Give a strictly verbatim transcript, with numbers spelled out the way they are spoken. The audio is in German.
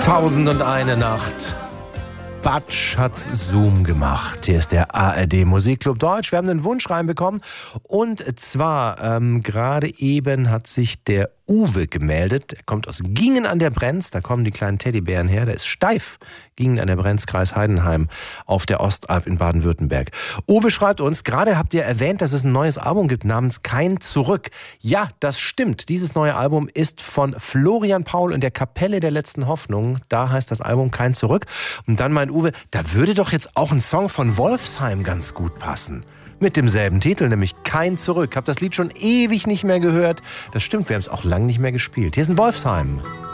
Tausend und eine Nacht. Batsch hat's Zoom gemacht. Hier ist der A R D Musikclub Deutsch. Wir haben einen Wunsch reinbekommen. Und zwar, ähm, gerade eben hat sich der Uwe gemeldet. Er kommt aus Gingen an der Brenz. Da kommen die kleinen Teddybären her. Der ist steif. Gingen an der Brenz, Kreis Heidenheim auf der Ostalb in Baden-Württemberg. Uwe schreibt uns, gerade habt ihr erwähnt, dass es ein neues Album gibt namens Kein Zurück. Ja, das stimmt. Dieses neue Album ist von Florian Paul in der Kapelle der letzten Hoffnung. Da heißt das Album Kein Zurück. Und dann meint Uwe, da würde doch jetzt auch ein Song von Wolfsheim ganz gut passen. Mit demselben Titel, nämlich Kein Zurück. Hab das Lied schon ewig nicht mehr gehört. Das stimmt, wir haben es auch lange nicht mehr gespielt. Hier ist ein Wolfsheim.